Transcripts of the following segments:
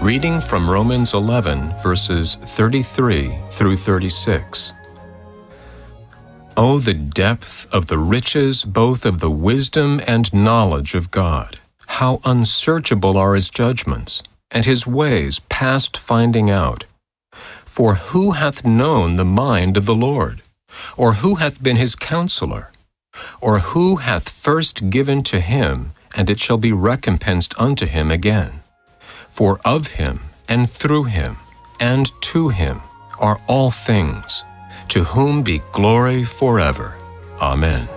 Reading from Romans 11, verses 33 through 36. Oh, the depth of the riches both of the wisdom and knowledge of God! How unsearchable are His judgments, and His ways past finding out. For who hath known the mind of the Lord? Or who hath been His counselor? Or who hath first given to Him, and it shall be recompensed unto Him again? For of Him, and through Him, and to Him are all things, to whom be glory forever. Amen.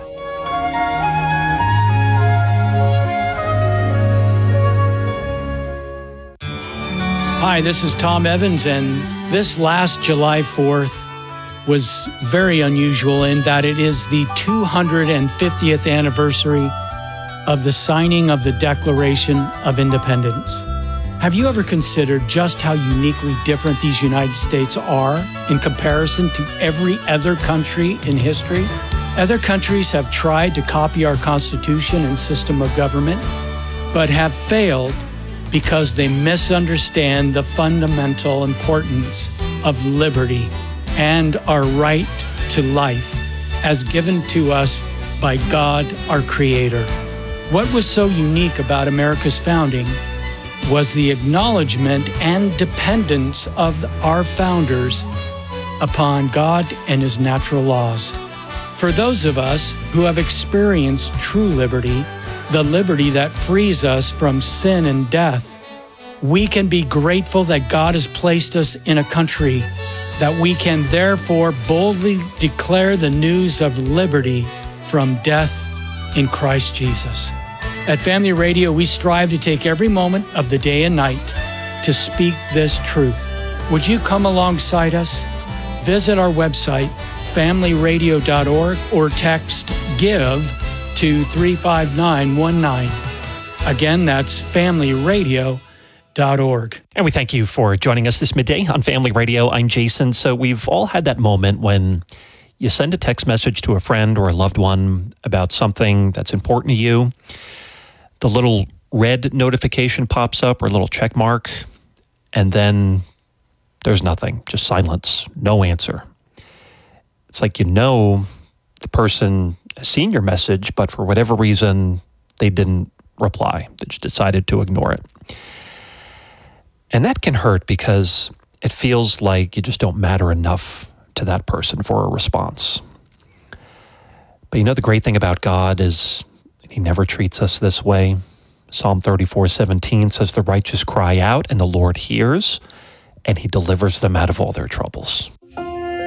Hi, this is Tom Evans, and this last July 4th was very unusual in that it is the 250th anniversary of the signing of the Declaration of Independence. Have you ever considered just how uniquely different these United States are in comparison to every other country in history? Other countries have tried to copy our Constitution and system of government, but have failed because they misunderstand the fundamental importance of liberty and our right to life as given to us by God, our Creator. What was so unique about America's founding was the acknowledgement and dependence of our founders upon God and His natural laws. For those of us who have experienced true liberty, the liberty that frees us from sin and death, we can be grateful that God has placed us in a country that we can therefore boldly declare the news of liberty from death in Christ Jesus. At Family Radio, we strive to take every moment of the day and night to speak this truth. Would you come alongside us? Visit our website, familyradio.org, or text GIVE to 35919. Again, that's familyradio.org. And we thank you for joining us this midday on Family Radio. I'm Jason. So we've all had that moment when you send a text message to a friend or a loved one about something that's important to you. The little red notification pops up or a little check mark, and then there's nothing, just silence, no answer. It's like the person has seen your message, but for whatever reason, they didn't reply. They just decided to ignore it. And that can hurt because it feels like you just don't matter enough to that person for a response. But the great thing about God is He never treats us this way. Psalm 34:17 says, "The righteous cry out, and the Lord hears, and He delivers them out of all their troubles."